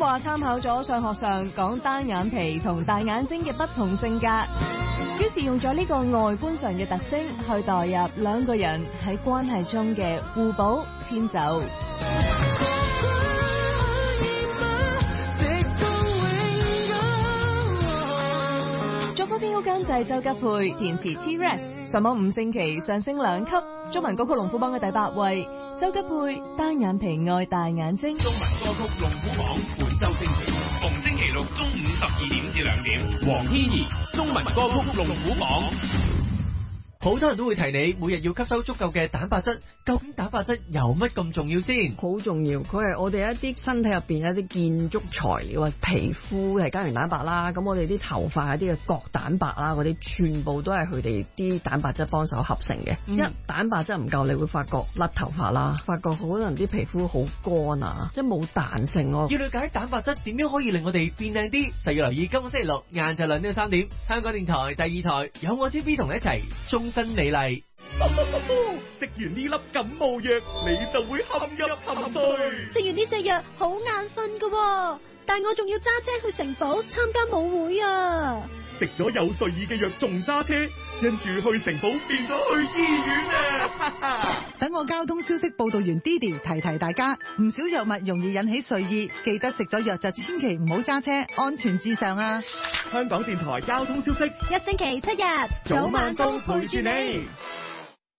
話參考咗上學上講單眼皮同大眼睛嘅不同性格，於是用咗呢個外觀上嘅特徵去代入兩個人喺關係中嘅互補遷就。作曲編曲監製周吉佩，填詞 T-Rex， 上網5星期上升2級，中文歌曲龍虎榜嘅第8位。周吉佩單眼皮愛大眼睛。 中文歌曲龍虎榜本周精選，逢星期六中午12點至2點。黃天怡中文歌曲龍虎榜。 好多人都會提你每日要吸收足夠嘅蛋白質，究竟蛋白質有乜咁重要先？ 好重要，佢係我哋一啲身體入邊一啲建築材料啊，皮膚係膠原蛋白啦，咁我哋啲頭髮一啲嘅角蛋白啦，嗰啲全部都係佢哋啲蛋白質幫手合成嘅。一蛋白質唔夠，你會發覺甩頭髮啦，發覺好多人啲皮膚好乾啊，即係冇彈性咯。 要了解蛋白質點樣可以令我哋變靚啲，就要留意今個星期六晏晝2點3點，香港電台第2台有我 T B 同你一齊終身美麗。 食完呢粒感冒藥，你就會陷入沉睡。 食完呢隻藥好眼瞓噶，但我仲要揸車去城堡參加舞會啊！ 食咗有睡意嘅藥仲揸車，跟住去城堡變咗去醫院啊！ 等我交通消息報道員 Didi 提提大家，唔少藥物容易引起睡意，記得食咗藥就千祈唔好揸車，安全至上啊！ 香港電台交通消息， 一星期7日， 早晚都陪住你。